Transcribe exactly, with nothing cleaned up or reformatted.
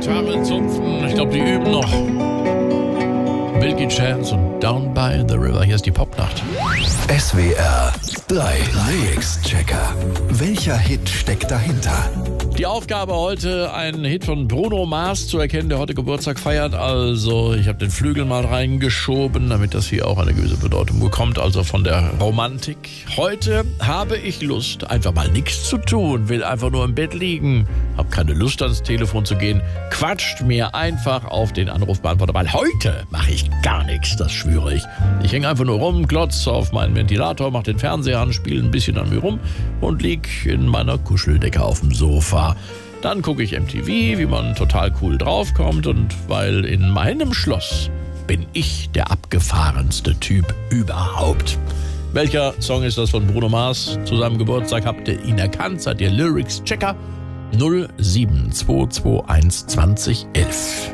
Gitarre zupfen. Ich glaube, die üben noch. Milky Chance und Down by the River. Hier ist die Popnacht. S W R drei Lyrics-Checker. Welcher Hit steckt dahinter? Die Aufgabe heute, einen Hit von Bruno Mars zu erkennen, der heute Geburtstag feiert. Also ich habe den Flügel mal reingeschoben, damit das hier auch eine gewisse Bedeutung bekommt. Also von der Romantik. Heute habe ich Lust, einfach mal nichts zu tun, will einfach nur im Bett liegen, habe keine Lust ans Telefon zu gehen, quatscht mir einfach auf den Anrufbeantworter, weil heute mache ich gar nichts, das schwöre ich. Ich hänge einfach nur rum, glotz auf meinen Ventilator, mache den Fernseher an, spiele ein bisschen an mir rum und lieg in meiner Kuscheldecke auf dem Sofa. Dann gucke ich M T V, wie man total cool draufkommt, und weil in meinem Schloss bin ich der abgefahrenste Typ überhaupt. Welcher Song ist das von Bruno Mars? Zu seinem Geburtstag habt ihr ihn erkannt, seid ihr Lyrics-Checker? null sieben zwei zwei eins zwanzig elf.